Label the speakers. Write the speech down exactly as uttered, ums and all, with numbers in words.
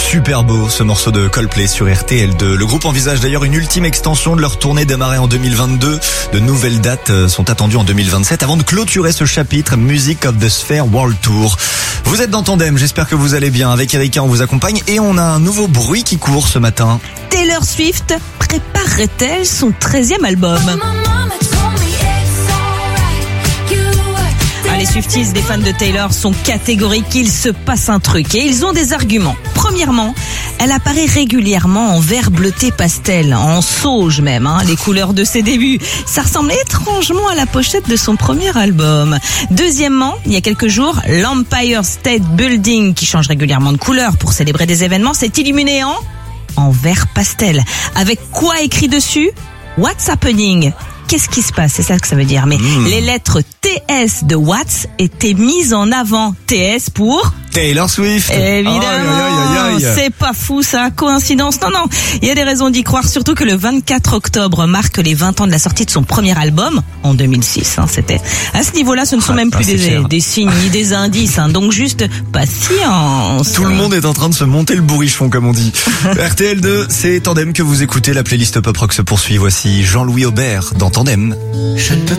Speaker 1: super beau ce morceau de Coldplay sur R T L deux. Le groupe envisage d'ailleurs une ultime extension de leur tournée démarrée en deux mille vingt-deux. De nouvelles dates sont attendues en deux mille vingt-sept avant de clôturer ce chapitre Music of the Sphere World Tour. Vous êtes dans Tandem, j'espère que vous allez bien. Avec Erika, on vous accompagne et on a un nouveau bruit qui court ce matin.
Speaker 2: Taylor Swift préparerait-elle son treizième album ? Les Swifties, des fans de Taylor, sont catégoriques, il se passe un truc et ils ont des arguments. Premièrement, elle apparaît régulièrement en vert bleuté pastel, en sauge même, hein, les couleurs de ses débuts. Ça ressemble étrangement à la pochette de son premier album. Deuxièmement, il y a quelques jours, l'Empire State Building, qui change régulièrement de couleur pour célébrer des événements, s'est illuminé en, en vert pastel. Avec quoi écrit dessus ? What's happening ? Qu'est-ce qui se passe ? C'est ça que ça veut dire. Mais mmh. les lettres T S de Watts étaient mises en avant. T S pour
Speaker 1: Taylor Swift.
Speaker 2: Évidemment,
Speaker 1: aïe, aïe, aïe, aïe.
Speaker 2: C'est pas fou ça, coïncidence. Non, non, il y a des raisons d'y croire, surtout que le vingt-quatre octobre marque les vingt ans de la sortie de son premier album, en deux mille six. Hein, c'était à ce niveau-là, ce ne sont ah, même plus ah, des, des signes ni des indices. Hein, donc juste patience.
Speaker 1: Tout le monde est en train de se monter le bourrichon, comme on dit. R T L deux, c'est Tandem que vous écoutez. La playlist Pop Rock se poursuit. Voici Jean-Louis Aubert dans Tandem. Je ne peux